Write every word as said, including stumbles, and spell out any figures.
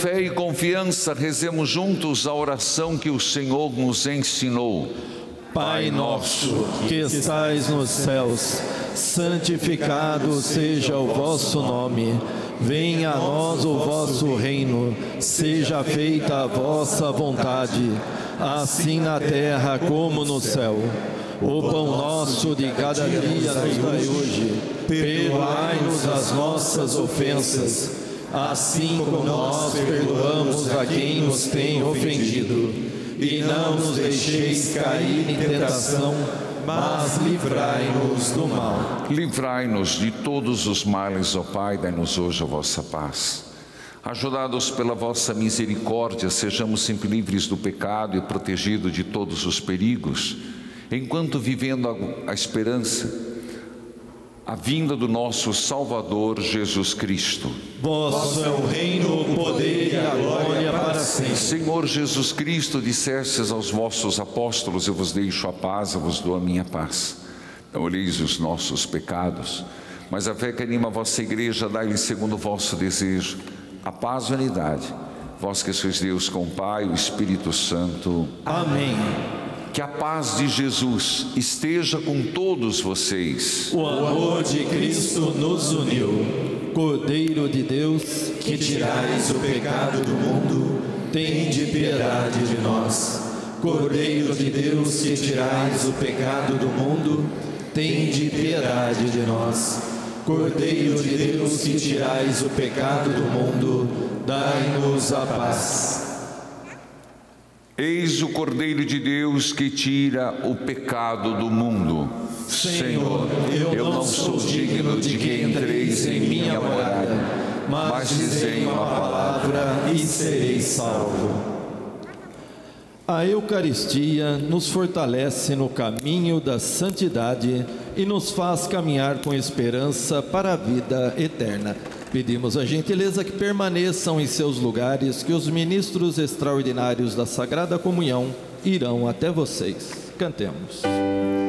fé e confiança, rezemos juntos a oração que o Senhor nos ensinou. Pai nosso, que estais nos céus, santificado seja o vosso nome. Venha a nós o vosso reino, seja feita a vossa vontade, assim na terra como no céu. O pão nosso de cada dia nos dai hoje. Perdoai-nos as nossas ofensas, assim como nós perdoamos a quem nos tem ofendido. E não nos deixeis cair em tentação, mas livrai-nos do mal. Livrai-nos de todos os males, ó Pai, dai-nos hoje a vossa paz. Ajudados pela vossa misericórdia, sejamos sempre livres do pecado e protegidos de todos os perigos, enquanto vivendo a, a esperança, a vinda do nosso Salvador Jesus Cristo. Vosso é o reino, o poder e a glória para sempre. Senhor Jesus Cristo, dissestes aos vossos apóstolos: eu vos deixo a paz, eu vos dou a minha paz. Não olheis os nossos pecados, mas a fé que anima a vossa igreja, dai-lhe segundo o vosso desejo a paz e a unidade. Vós que sois Deus com o Pai e o Espírito Santo. Amém. Que a paz de Jesus esteja com todos vocês. O amor de Cristo nos uniu. Cordeiro de Deus, que tirais o pecado do mundo, tende piedade de nós. Cordeiro de Deus, que tirais o pecado do mundo, tende piedade de nós. Cordeiro de Deus, que tirais o pecado do mundo, dai-nos a paz. Eis o Cordeiro de Deus que tira o pecado do mundo. Senhor, eu não sou digno de que entreis em minha morada, mas dizei uma palavra e serei salvo. A Eucaristia nos fortalece no caminho da santidade e nos faz caminhar com esperança para a vida eterna. Pedimos a gentileza que permaneçam em seus lugares, que os ministros extraordinários da Sagrada Comunhão irão até vocês. Cantemos.